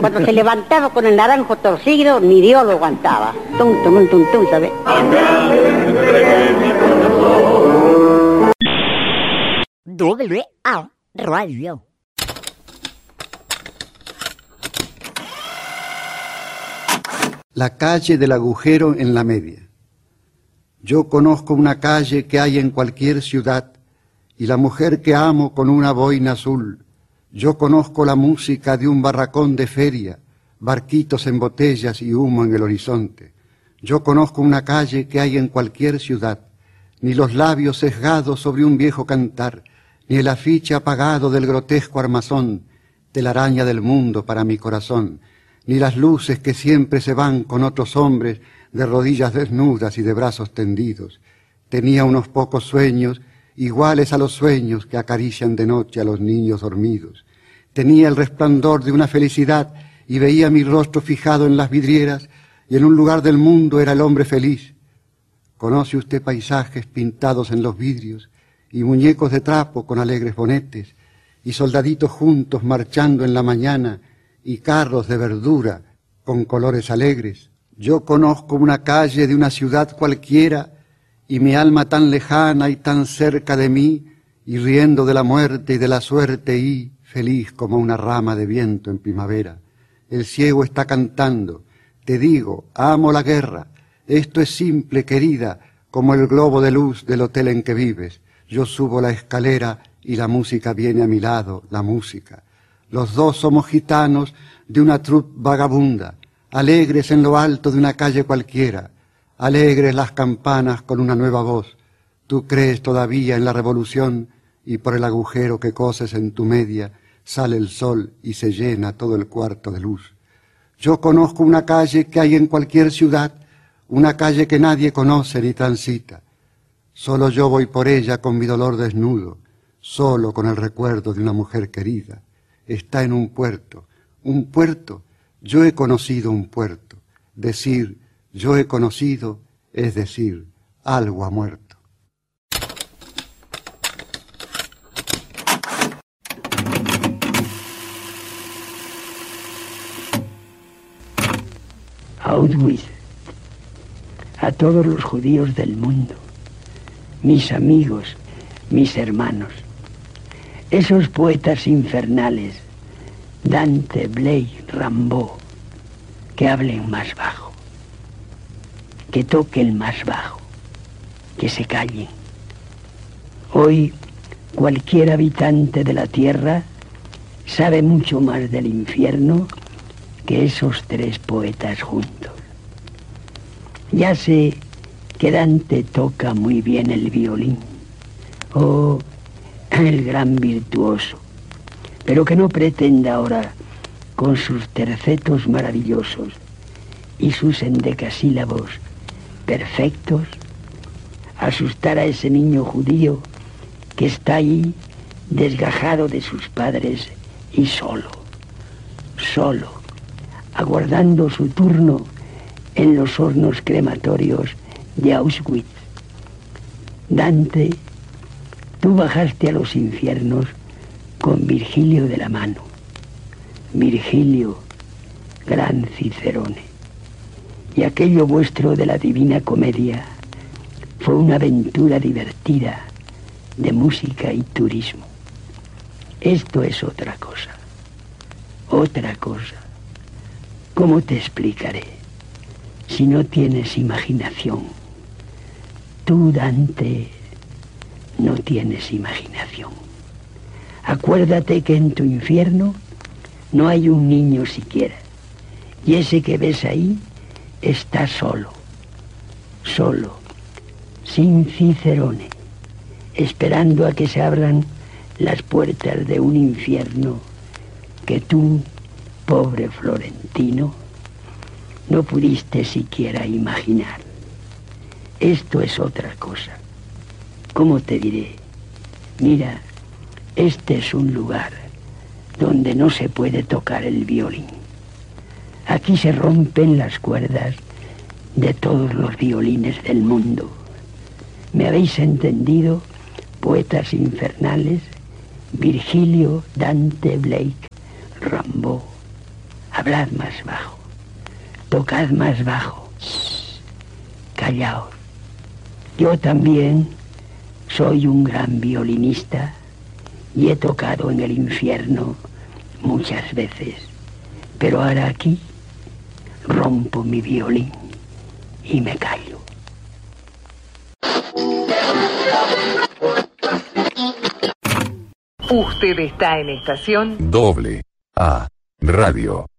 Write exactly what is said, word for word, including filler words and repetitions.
cuando se levantaba con el naranjo torcido, ni Dios lo aguantaba. Tum, tum, tum, tum, ¿sabes? W A Radio. La calle del agujero en la media. Yo conozco una calle que hay en cualquier ciudad y la mujer que amo con una boina azul. Yo conozco la música de un barracón de feria, barquitos en botellas y humo en el horizonte. Yo conozco una calle que hay en cualquier ciudad, ni los labios sesgados sobre un viejo cantar, ni el afiche apagado del grotesco armazón, telaraña del mundo para mi corazón, ni las luces que siempre se van con otros hombres de rodillas desnudas y de brazos tendidos. Tenía unos pocos sueños, iguales a los sueños que acarician de noche a los niños dormidos. Tenía el resplandor de una felicidad y veía mi rostro fijado en las vidrieras y en un lugar del mundo era el hombre feliz. ¿Conoce usted paisajes pintados en los vidrios y muñecos de trapo con alegres bonetes y soldaditos juntos marchando en la mañana y carros de verdura con colores alegres? Yo conozco una calle de una ciudad cualquiera y mi alma tan lejana y tan cerca de mí y riendo de la muerte y de la suerte y feliz como una rama de viento en primavera. El ciego está cantando, te digo, amo la guerra, esto es simple, querida, como el globo de luz del hotel en que vives. Yo subo la escalera y la música viene a mi lado, la música. Los dos somos gitanos de una troupe vagabunda, alegres en lo alto de una calle cualquiera, alegres las campanas con una nueva voz. Tú crees todavía en la revolución y por el agujero que coses en tu media sale el sol y se llena todo el cuarto de luz. Yo conozco una calle que hay en cualquier ciudad, una calle que nadie conoce ni transita. Solo yo voy por ella con mi dolor desnudo, solo con el recuerdo de una mujer querida. Está en un puerto, un puerto, yo he conocido un puerto. Decir yo he conocido es decir, algo ha muerto. Auschwitz, a todos los judíos del mundo, mis amigos, mis hermanos, esos poetas infernales, Dante, Blake, Rimbaud, que hablen más bajo, que toquen más bajo, que se callen. Hoy cualquier habitante de la tierra sabe mucho más del infierno que esos tres poetas juntos. Ya sé que Dante toca muy bien el violín, oh, el gran virtuoso, pero que no pretenda ahora, con sus tercetos maravillosos y sus endecasílabos perfectos, asustar a ese niño judío que está ahí desgajado de sus padres y solo, solo, aguardando su turno en los hornos crematorios de Auschwitz. Dante, tú bajaste a los infiernos con Virgilio de la mano. Virgilio, gran Cicerone. Y aquello vuestro de la Divina Comedia fue una aventura divertida de música y turismo. Esto es otra cosa, otra cosa. ¿Cómo te explicaré si no tienes imaginación? Tú, Dante, no tienes imaginación. Acuérdate que en tu infierno no hay un niño siquiera, y ese que ves ahí está solo, solo, sin Cicerone, esperando a que se abran las puertas de un infierno que tú, pobre florentino, no pudiste siquiera imaginar. Esto es otra cosa. ¿Cómo te diré? Mira, este es un lugar donde no se puede tocar el violín. Aquí se rompen las cuerdas de todos los violines del mundo. ¿Me habéis entendido, poetas infernales? Virgilio, Dante, Blake, Rimbaud. Hablad más bajo, tocad más bajo, callaos. Yo también soy un gran violinista y he tocado en el infierno muchas veces, pero ahora aquí rompo mi violín y me callo. Usted está en estación Doble A Radio.